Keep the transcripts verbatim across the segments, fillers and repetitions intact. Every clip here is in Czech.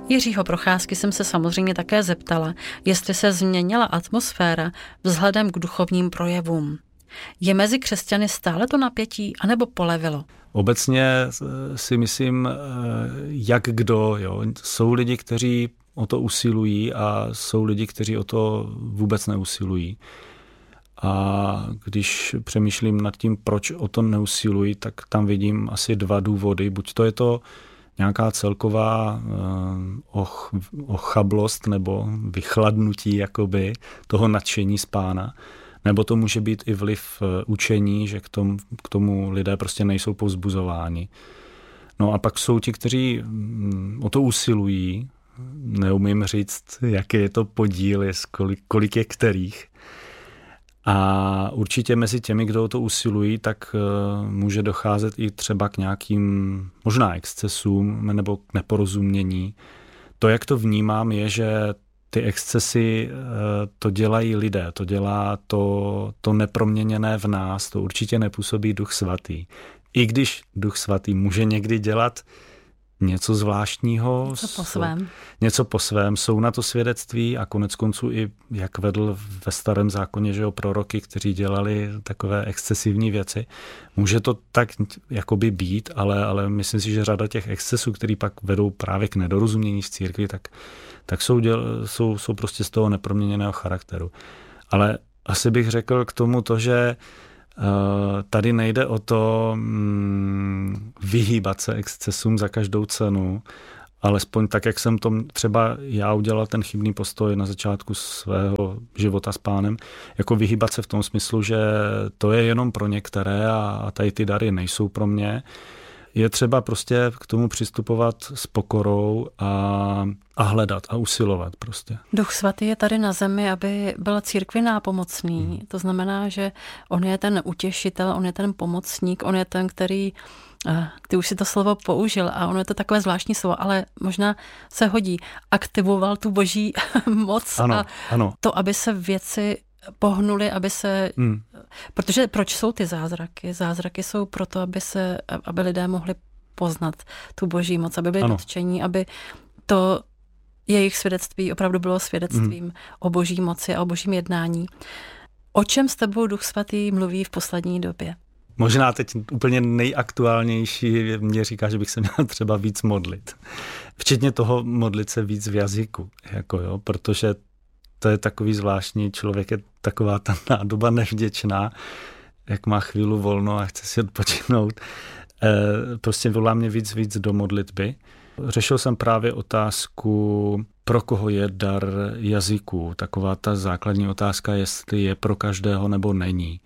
Jiřího Procházky jsem se samozřejmě také zeptala, jestli se změnila atmosféra vzhledem k duchovním projevům. Je mezi křesťany stále to napětí, anebo polevilo? Obecně si myslím, jak kdo. Jo. Jsou lidi, kteří o to usilují a jsou lidi, kteří o to vůbec neusilují. A když přemýšlím nad tím, proč o to neusilují, tak tam vidím asi dva důvody. Buď to je to nějaká celková och, ochablost nebo vychladnutí jakoby toho nadšení z Pána, nebo to může být i vliv učení, že k tomu, k tomu lidé prostě nejsou povzbuzováni. No a pak jsou ti, kteří o to usilují, neumím říct, jaký je to podíl, kolik, kolik je kterých. A určitě mezi těmi, kdo o to usilují, tak může docházet i třeba k nějakým možná excesům nebo k neporozumění. To, jak to vnímám, je, že ty excesy to dělají lidé, to dělá to, to neproměněné v nás, to určitě nepůsobí Duch Svatý. I když Duch Svatý může někdy dělat něco zvláštního. Něco po svém. Něco po svém. Jsou na to svědectví a konec konců i jak vedl ve Starém zákoně, že jo, proroky, kteří dělali takové excesivní věci. Může to tak jakoby být, ale, ale myslím si, že řada těch excesů, který pak vedou právě k nedorozumění v církvi, tak, tak jsou, děl, jsou, jsou prostě z toho neproměněného charakteru. Ale asi bych řekl k tomu to, že tady nejde o to mm, vyhýbat se excesům za každou cenu, alespoň tak, jak jsem to třeba já udělal ten chybný postoj na začátku svého života s Pánem, jako vyhýbat se v tom smyslu, že to je jenom pro některé a tady ty dary nejsou pro mě. Je třeba prostě k tomu přistupovat s pokorou a, a hledat a usilovat prostě. Duch Svatý je tady na zemi, aby byl církvi nápomocný. Hmm. To znamená, že on je ten utěšitel, on je ten pomocník, on je ten, který, ty už si to slovo použil a ono je to takové zvláštní slovo, ale možná se hodí, aktivoval tu boží moc ano, a ano. to, aby se věci pohnuli, aby se... Hmm. Protože proč jsou ty zázraky? Zázraky jsou proto, aby se, aby lidé mohli poznat tu boží moc, aby byli dotčení, aby to jejich svědectví opravdu bylo svědectvím hmm. o boží moci a o božím jednání. O čem s tebou Duch Svatý mluví v poslední době? Možná teď úplně nejaktuálnější mě říká, že bych se měl třeba víc modlit. Včetně toho modlit se víc v jazyku, jako jo, protože to je takový zvláštní, člověk je taková ta nádoba nevděčná, jak má chvíli volno a chce si odpočinout. E, prostě volá mě víc víc do modlitby. Řešil jsem právě otázku, pro koho je dar jazyků. Taková ta základní otázka, jestli je pro každého nebo není.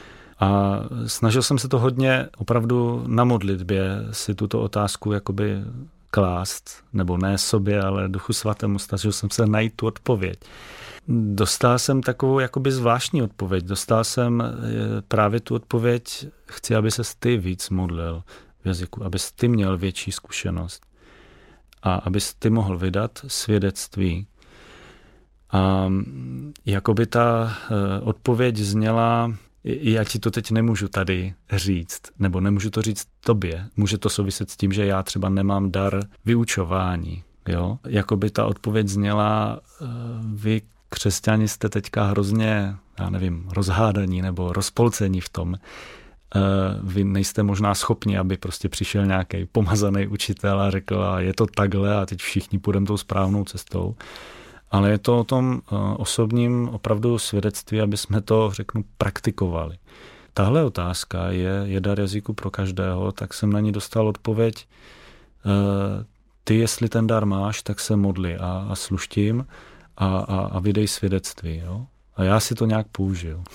A snažil jsem se to hodně opravdu na modlitbě si tuto otázku jakoby klást, nebo ne sobě, ale Duchu Svatému, snažil jsem se najít tu odpověď. Dostal jsem takovou jakoby zvláštní odpověď. Dostal jsem právě tu odpověď, chci, aby ses ty víc modlil v jazyku, abys ty měl větší zkušenost a abys ty mohl vydat svědectví. A jakoby ta odpověď zněla, já ti to teď nemůžu tady říct, nebo nemůžu to říct tobě. Může to souviset s tím, že já třeba nemám dar vyučování. Jo? Jakoby ta odpověď zněla, vy křesťani jste teďka hrozně, já nevím, rozhádaní nebo rozpolcení v tom. Vy nejste možná schopni, aby prostě přišel nějaký pomazaný učitel a řekl, a je to takhle a teď všichni půjdeme tou správnou cestou. Ale je to o tom osobním opravdu svědectví, aby jsme to, řeknu, praktikovali. Tahle otázka je, je dar jazyku pro každého, tak jsem na ní dostal odpověď, ty, jestli ten dar máš, tak se modli a, a služ tím a, a, a vydej svědectví. Jo? A já si to nějak použiju.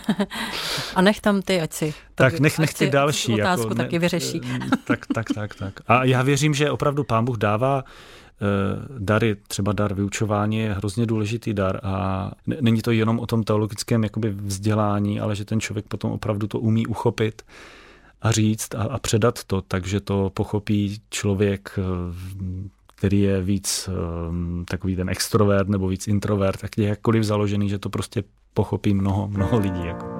A nech tam ty, ať si tak nech, nech ty další otázku jako, taky vyřeší. tak, tak, tak, tak. A já věřím, že opravdu Pán Bůh dává dary, třeba dar vyučování je hrozně důležitý dar a není to jenom o tom teologickém jakoby vzdělání, ale že ten člověk potom opravdu to umí uchopit a říct a, a předat to, takže to pochopí člověk, který je víc takový ten extrovert nebo víc introvert, tak je jakkoliv založený, že to prostě pochopí mnoho, mnoho lidí. Jako.